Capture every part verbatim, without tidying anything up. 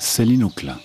Céline Auclin.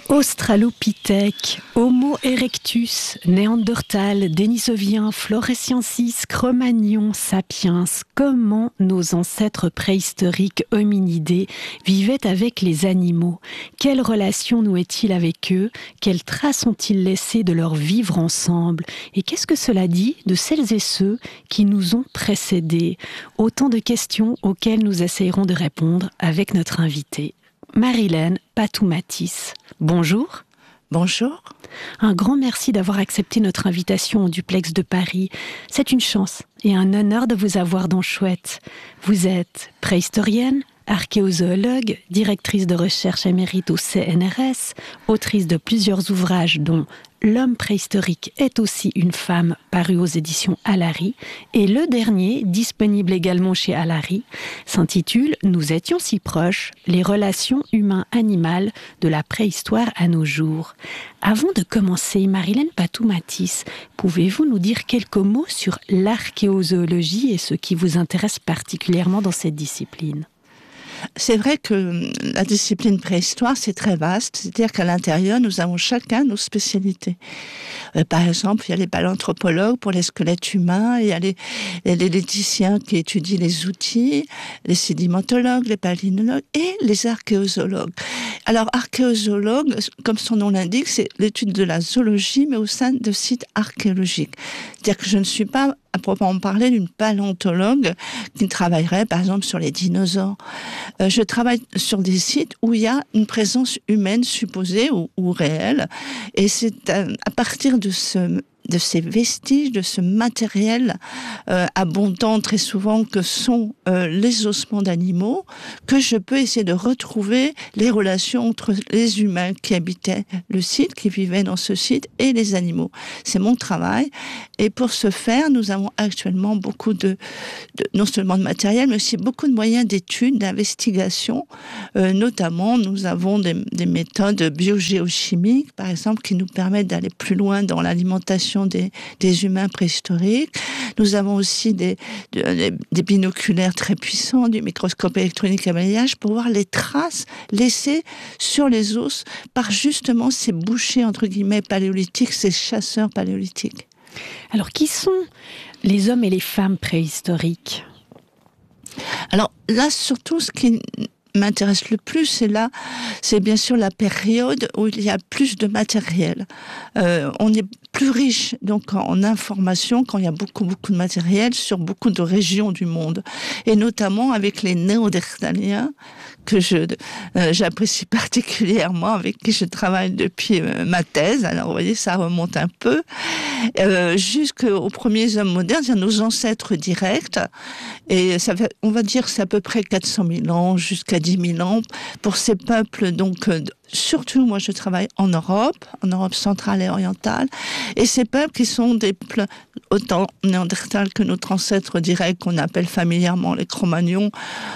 Australopithèque, Homo erectus, Néandertal, Denisovien, Floresiensis, Cro-Magnon, Sapiens, comment nos ancêtres préhistoriques hominidés vivaient avec les animaux? Quelle relation nouaient-ils avec eux? Quelles traces ont-ils laissées de leur vivre ensemble? Et qu'est-ce que cela dit de celles et ceux qui nous ont précédés? Autant de questions auxquelles nous essayerons de répondre avec notre invitée. Marilène Patou-Mathis. Bonjour. Bonjour. Un grand merci d'avoir accepté notre invitation au Duplex de Paris. C'est une chance et un honneur de vous avoir dans Chouette. Vous êtes préhistorienne, archéozoologue, directrice de recherche émérite au C N R S, autrice de plusieurs ouvrages dont L'homme préhistorique est aussi une femme, paru aux éditions Alary, et le dernier, disponible également chez Alary, s'intitule « Nous étions si proches, les relations humain-animal de la préhistoire à nos jours ». Avant de commencer, Marilène Patou-Mathis, pouvez-vous nous dire quelques mots sur l'archéozoologie et ce qui vous intéresse particulièrement dans cette discipline ? C'est vrai que la discipline préhistoire, c'est très vaste. C'est-à-dire qu'à l'intérieur, nous avons chacun nos spécialités. Euh, par exemple, il y a les paléanthropologues pour les squelettes humains, il y a les, les, les léthiciens qui étudient les outils, les sédimentologues, les palynologues et les archéozoologues. Alors, archéozoologue, comme son nom l'indique, c'est l'étude de la zoologie, mais au sein de sites archéologiques. C'est-à-dire que je ne suis pas à proprement parler d'une paléontologue qui travaillerait par exemple sur les dinosaures. Euh, je travaille sur des sites où il y a une présence humaine supposée ou, ou réelle, et c'est à, à partir de ce de ces vestiges, de ce matériel euh, abondant très souvent que sont euh, les ossements d'animaux, que je peux essayer de retrouver les relations entre les humains qui habitaient le site, qui vivaient dans ce site, et les animaux. C'est mon travail. Et pour ce faire, nous avons actuellement beaucoup de, de non seulement de matériel, mais aussi beaucoup de moyens d'études, d'investigation. Euh, notamment, nous avons des, des méthodes biogéochimiques, par exemple, qui nous permettent d'aller plus loin dans l'alimentation Des, des humains préhistoriques. Nous avons aussi des, des, des binoculaires très puissants, du microscope électronique à balayage pour voir les traces laissées sur les os par justement ces bouchers entre guillemets paléolithiques, ces chasseurs paléolithiques. Alors, qui sont les hommes et les femmes préhistoriques ? Alors là, surtout, ce qui m'intéresse le plus, c'est là, c'est bien sûr la période où il y a plus de matériel. Euh, on est plus riche donc en informations quand il y a beaucoup beaucoup de matériel sur beaucoup de régions du monde, et notamment avec les Néandertaliens que je euh, j'apprécie particulièrement, avec qui je travaille depuis euh, ma thèse. Alors vous voyez, ça remonte un peu euh, jusqu'aux premiers hommes modernes, c'est nos ancêtres directs, et ça fait, on va dire, c'est à peu près quatre cent mille ans jusqu'à dix mille ans pour ces peuples. Donc euh, surtout, moi, je travaille en Europe, en Europe centrale et orientale, et ces peuples qui sont des peuples autant néandertals que notre ancêtre direct, qu'on appelle familièrement les Cro-Magnons,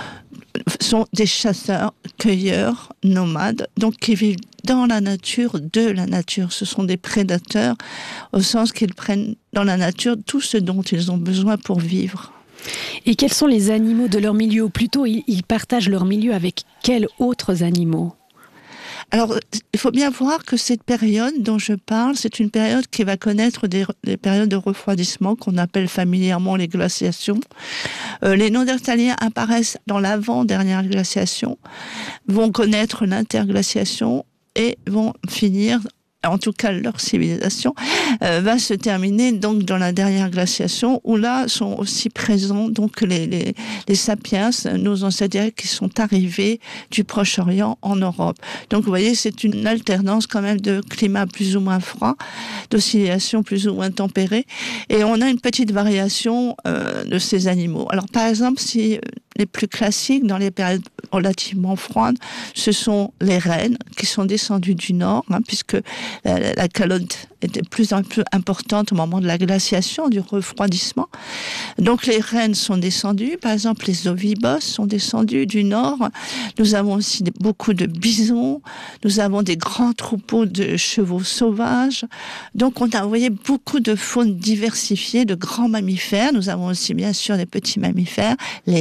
sont des chasseurs, cueilleurs, nomades, donc qui vivent dans la nature, de la nature. Ce sont des prédateurs, au sens qu'ils prennent dans la nature tout ce dont ils ont besoin pour vivre. Et quels sont les animaux de leur milieu? Ou plutôt, ils partagent leur milieu avec quels autres animaux? Alors, il faut bien voir que cette période dont je parle, c'est une période qui va connaître des, des périodes de refroidissement qu'on appelle familièrement les glaciations. Euh, les Néandertaliens apparaissent dans l'avant-dernière glaciation, vont connaître l'interglaciation et vont finir, en tout cas leur civilisation, euh, va se terminer donc dans la dernière glaciation, où là sont aussi présents donc les, les, les sapiens, nos ancêtres qui sont arrivés du Proche-Orient en Europe. Donc vous voyez, c'est une alternance quand même de climat plus ou moins froid, d'oscillations plus ou moins tempérées, et on a une petite variation euh, de ces animaux. Alors par exemple, si les plus classiques dans les périodes relativement froides, ce sont les rennes qui sont descendues du nord, hein, puisque la, la calotte était de plus en plus importante au moment de la glaciation, du refroidissement. Donc les rennes sont descendues, par exemple les ovibos sont descendus du nord. Nous avons aussi beaucoup de bisons, nous avons des grands troupeaux de chevaux sauvages. Donc on a, vous voyez, beaucoup de faune diversifiée, de grands mammifères. Nous avons aussi bien sûr des petits mammifères, les lièvres,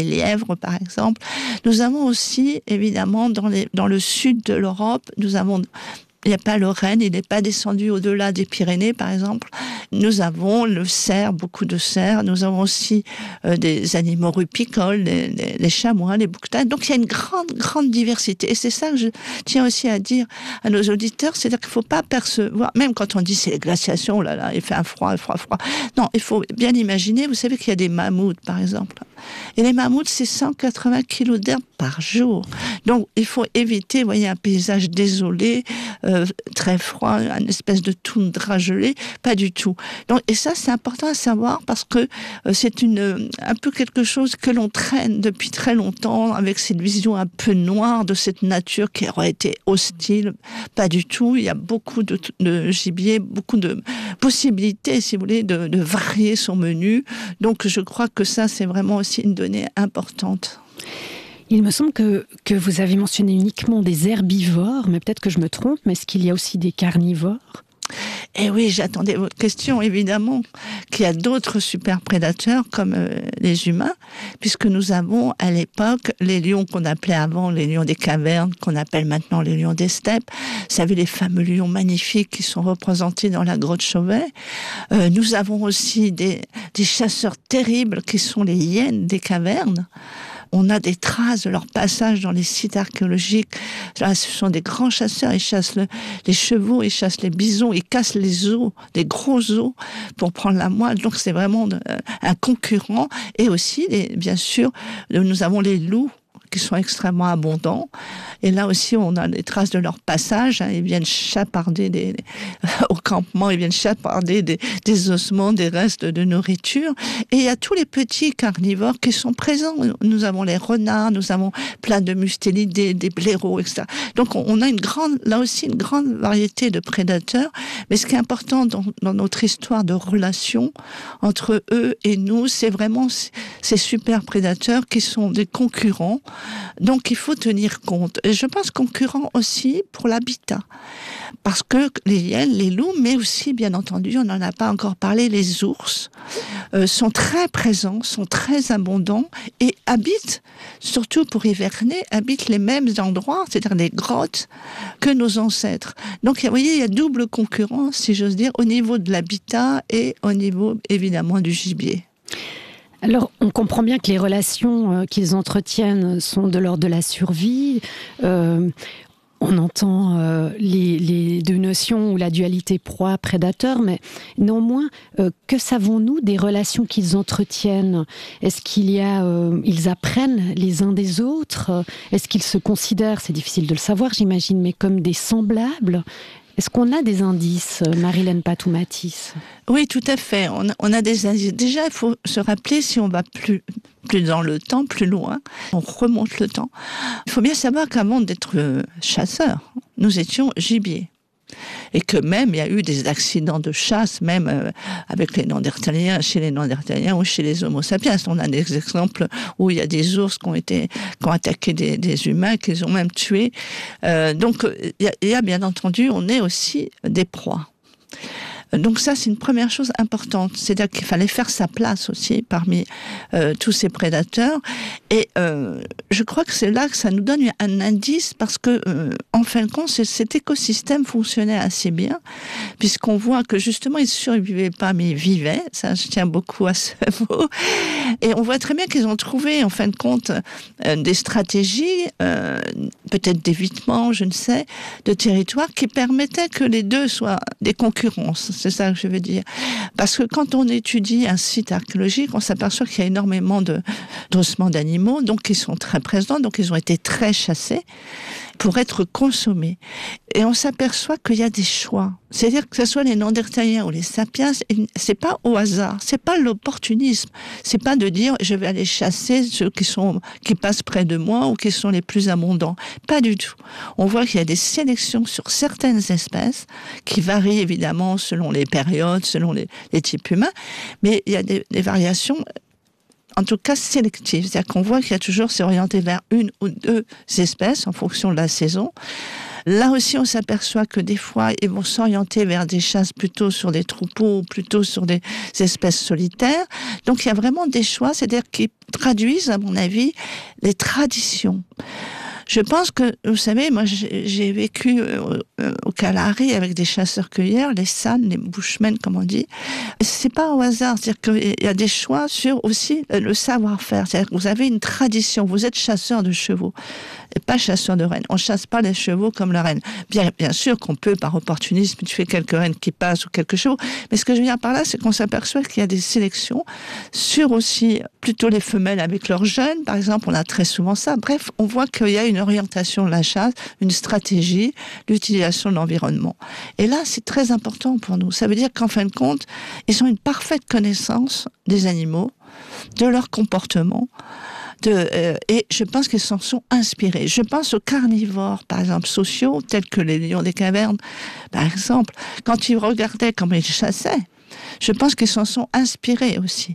chèvres, par exemple. Nous avons aussi, évidemment, dans, les, dans le sud de l'Europe, nous avons... Il n'y a pas le renne, il n'est pas descendu au-delà des Pyrénées, par exemple. Nous avons le cerf, beaucoup de cerfs. Nous avons aussi euh, des animaux rupicoles, les, les, les chamois, les bouquetins. Donc, il y a une grande, grande diversité. Et c'est ça que je tiens aussi à dire à nos auditeurs, c'est-à-dire qu'il ne faut pas percevoir, même quand on dit c'est les glaciations, là, là, il fait un froid, un froid, froid. Non, il faut bien imaginer, vous savez qu'il y a des mammouths, par exemple. Et les mammouths, c'est cent quatre-vingts kilos d'herbe par jour. Donc, il faut éviter, vous voyez, un paysage désolé, euh, très froid, une espèce de toundra gelée, pas du tout. Donc, et ça, c'est important à savoir parce que euh, c'est une, un peu quelque chose que l'on traîne depuis très longtemps avec cette vision un peu noire de cette nature qui aurait été hostile. Pas du tout. Il y a beaucoup de, de gibier, beaucoup de possibilités, si vous voulez, de, de varier son menu. Donc, je crois que ça, c'est vraiment aussi une donnée importante. Il me semble que, que vous avez mentionné uniquement des herbivores, mais peut-être que je me trompe, mais est-ce qu'il y a aussi des carnivores ? Eh oui, j'attendais votre question, évidemment, qu'il y a d'autres super prédateurs comme euh, les humains, puisque nous avons à l'époque les lions qu'on appelait avant les lions des cavernes, qu'on appelle maintenant les lions des steppes. Vous savez, les fameux lions magnifiques qui sont représentés dans la grotte Chauvet. Euh, nous avons aussi des, des chasseurs terribles qui sont les hyènes des cavernes. On a des traces de leur passage dans les sites archéologiques. Là, ce sont des grands chasseurs. Ils chassent le, les chevaux, ils chassent les bisons, ils cassent les os, des gros os pour prendre la moelle. Donc, c'est vraiment un concurrent. Et aussi, les, bien sûr, nous avons les loups qui sont extrêmement abondants. Et là aussi, on a des traces de leur passage. Hein. Ils viennent chaparder des, au campement, ils viennent chaparder des, des ossements, des restes de nourriture. Et il y a tous les petits carnivores qui sont présents. Nous avons les renards, nous avons plein de mustélidés, des blaireaux, et cetera. Donc, on a une grande, là aussi, une grande variété de prédateurs. Mais ce qui est important dans, dans notre histoire de relation entre eux et nous, c'est vraiment ces super prédateurs qui sont des concurrents. Donc, il faut tenir compte. Et je pense concurrent aussi pour l'habitat. Parce que les hyènes, les loups, mais aussi, bien entendu, on n'en a pas encore parlé, les ours, euh, sont très présents, sont très abondants et habitent, surtout pour hiverner, habitent les mêmes endroits, c'est-à-dire les grottes, que nos ancêtres. Donc, vous voyez, il y a double concurrence, si j'ose dire, au niveau de l'habitat et au niveau, évidemment, du gibier. Alors, on comprend bien que les relations euh, qu'ils entretiennent sont de l'ordre de la survie. Euh, on entend euh, les, les deux notions ou la dualité proie-prédateur, mais néanmoins, euh, que savons-nous des relations qu'ils entretiennent ? Est-ce qu'il y a, euh, ils apprennent les uns des autres ? Est-ce qu'ils se considèrent, c'est difficile de le savoir, j'imagine, mais comme des semblables ? Est-ce qu'on a des indices, Marilène Patou-Matisse ? Oui, tout à fait. On a, on a des indices. Déjà, il faut se rappeler, si on va plus, plus dans le temps, plus loin, on remonte le temps. Il faut bien savoir qu'avant d'être chasseurs, nous étions gibier. Et que même, il y a eu des accidents de chasse, même euh, avec les Néandertaliens, chez les Néandertaliens ou chez les Homo sapiens. On a des exemples où il y a des ours qui ont, été, qui ont attaqué des, des humains, qu'ils ont même tués. Euh, donc, il y, a, il y a bien entendu, on est aussi des proies. Donc ça, c'est une première chose importante. C'est-à-dire qu'il fallait faire sa place aussi parmi euh, tous ces prédateurs. Et euh, je crois que c'est là que ça nous donne un indice parce que, euh, en fin de compte, cet écosystème fonctionnait assez bien puisqu'on voit que justement, ils ne survivaient pas, mais ils vivaient. Ça, je tiens beaucoup à ce mot. Et on voit très bien qu'ils ont trouvé, en fin de compte, euh, des stratégies, euh, peut-être d'évitement, je ne sais, de territoire qui permettaient que les deux soient des concurrences. C'est ça que je veux dire. Parce que quand on étudie un site archéologique, on s'aperçoit qu'il y a énormément de, d'ossements d'animaux, donc ils sont très présents, donc ils ont été très chassés pour être consommés. Et on s'aperçoit qu'il y a des choix. C'est-à-dire que ce soit les Néandertaliens ou les Sapiens, c'est pas au hasard, c'est pas l'opportunisme. C'est pas de dire je vais aller chasser ceux qui sont, qui passent près de moi ou qui sont les plus abondants. Pas du tout. On voit qu'il y a des sélections sur certaines espèces qui varient évidemment selon les périodes, selon les, les types humains, mais il y a des, des variations en tout cas sélectives. C'est-à-dire qu'on voit qu'il y a toujours, c'est orienté vers une ou deux espèces en fonction de la saison. Là aussi, on s'aperçoit que des fois, ils vont s'orienter vers des chasses plutôt sur des troupeaux, plutôt sur des espèces solitaires. Donc, il y a vraiment des choix, c'est-à-dire qu'ils traduisent, à mon avis, les traditions. Je pense que, vous savez, moi j'ai, j'ai vécu euh, euh, au Kalahari avec des chasseurs-cueilleurs, les San, les Bushmen, comme on dit. C'est pas au hasard, c'est-à-dire qu'il y a des choix sur aussi euh, le savoir-faire. C'est-à-dire que vous avez une tradition, vous êtes chasseur de chevaux, et pas chasseur de rennes. On chasse pas les chevaux comme la reine. Bien, bien sûr qu'on peut, par opportunisme, tuer quelques rennes qui passent ou quelques chevaux, mais ce que je veux dire par là, c'est qu'on s'aperçoit qu'il y a des sélections sur aussi plutôt les femelles avec leurs jeunes, par exemple, on a très souvent ça. Bref, on voit qu'il y a une orientation de la chasse, une stratégie, l'utilisation de l'environnement. Et là, c'est très important pour nous. Ça veut dire qu'en fin de compte, ils ont une parfaite connaissance des animaux, de leur comportement, de, euh, et je pense qu'ils s'en sont inspirés. Je pense aux carnivores, par exemple, sociaux, tels que les lions des cavernes, par exemple. Quand ils regardaient comment ils chassaient, je pense qu'ils s'en sont inspirés aussi.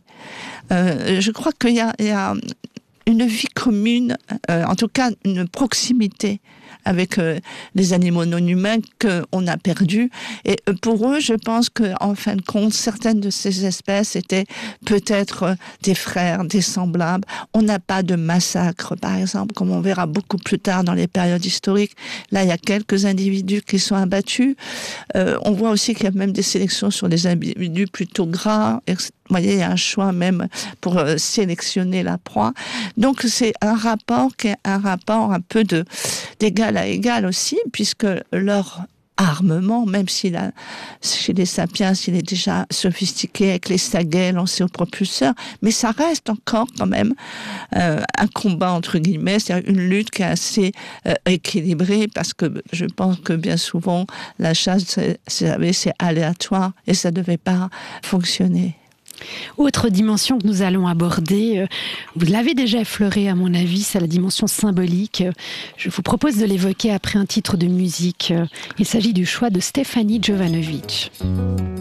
Euh, je crois qu'il y a, il y a une vie commune, euh, en tout cas une proximité avec euh, les animaux non humains qu'on a perdus. Et euh, pour eux, je pense qu'en fin de compte, certaines de ces espèces étaient peut-être euh, des frères, des semblables. On n'a pas de massacre, par exemple, comme on verra beaucoup plus tard dans les périodes historiques. Là, il y a quelques individus qui sont abattus. Euh, on voit aussi qu'il y a même des sélections sur des individus plutôt gras. Vous voyez, il y a un choix même pour euh, sélectionner la proie. Donc, c'est un rapport qui est un rapport un peu de, d'égal à égal aussi, puisque leur armement, même s'il a, chez les sapiens, il est déjà sophistiqué avec les saguets lancés au propulseur, mais ça reste encore quand même euh, un combat entre guillemets, c'est-à-dire une lutte qui est assez euh, équilibrée, parce que je pense que bien souvent, la chasse, c'est, c'est, c'est aléatoire et ça ne devait pas fonctionner. Autre dimension que nous allons aborder, vous l'avez déjà effleurée à mon avis, c'est la dimension symbolique. Je vous propose de l'évoquer après un titre de musique. Il s'agit du choix de Stefani Jovanovic.